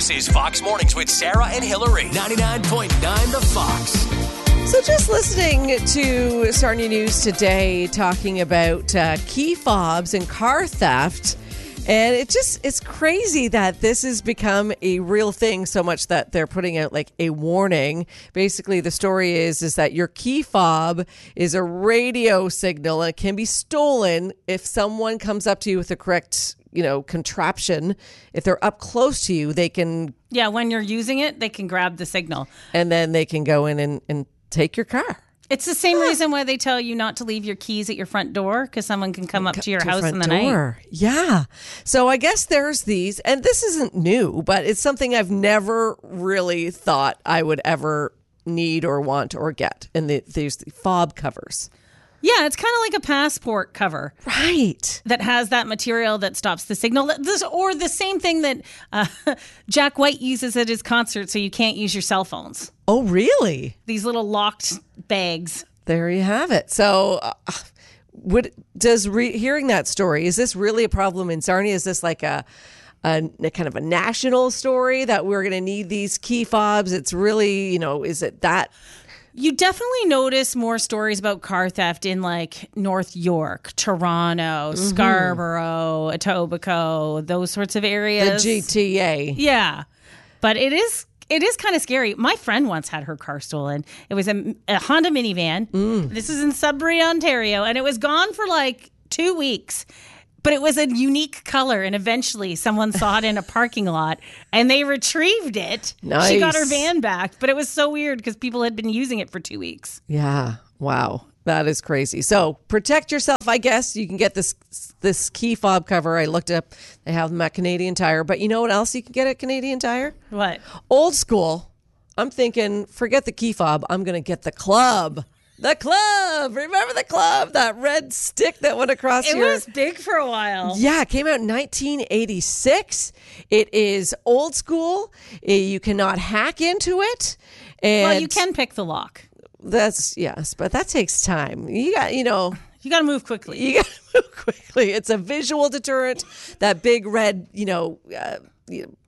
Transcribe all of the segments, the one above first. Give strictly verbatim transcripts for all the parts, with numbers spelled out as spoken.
This is Fox Mornings with Sarah and Hillary. ninety-nine point nine The Fox. So just listening to Sarnia News today talking about uh, key fobs and car theft. And it just, it's crazy that this has become a real thing so much that they're putting out like a warning. Basically, the story is, is that your key fob is a radio signal and it can be stolen if someone comes up to you with the correct, you know, contraption. If they're up close to you, they can... Yeah, when you're using it, they can grab the signal. And then they can go in and, and take your car. It's the same reason why they tell you not to leave your keys at your front door, because someone can come up to your to house front in the door. night. Yeah. So I guess there's these, and this isn't new, but it's something I've never really thought I would ever need or want or get. And the, there's the fob covers. Yeah, it's kind of like a passport cover. Right. That has that material that stops the signal. This, or the same thing that uh, Jack White uses at his concert so you can't use your cell phones. Oh, really? These little locked bags. There you have it. So uh, would does re- hearing that story, is this really a problem in Sarnia? Is this like a, a, a kind of a national story that we're going to need these key fobs? It's really, you know, is it that... You definitely notice more stories about car theft in like North York, Toronto, mm-hmm. Scarborough, Etobicoke, those sorts of areas. The G T A. Yeah. But it is it is kind of scary. My friend once had her car stolen. It was a, a Honda minivan. Mm. This is in Sudbury, Ontario, and it was gone for like two weeks. But it was a unique color, and eventually someone saw it in a parking lot, and they retrieved it. Nice. She got her van back, but it was so weird because people had been using it for two weeks. Yeah. Wow. That is crazy. So protect yourself, I guess. You can get this this key fob cover. I looked up. They have them at Canadian Tire. But you know what else you can get at Canadian Tire? What? Old school. I'm thinking, forget the key fob. I'm going to get the club. The club. Remember the club? That red stick that went across it your... It was big for a while. Yeah, it came out in nineteen eighty-six. It is old school. You cannot hack into it. And well, you can pick the lock. That's, yes, but that takes time. You got, you know... You got to move quickly. You got to move quickly. It's a visual deterrent. That big red, you know... Uh, you know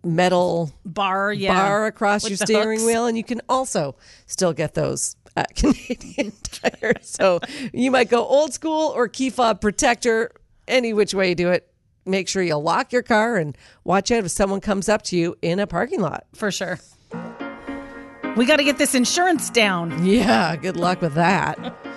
metal bar, yeah, bar across your steering hooks. wheel, and you can also still get those at Canadian Tire. So you might go old school or key fob protector, any which way you do it. Make sure you lock your car and watch out if someone comes up to you in a parking lot. For sure. We got to get this insurance down. Yeah, good luck with that.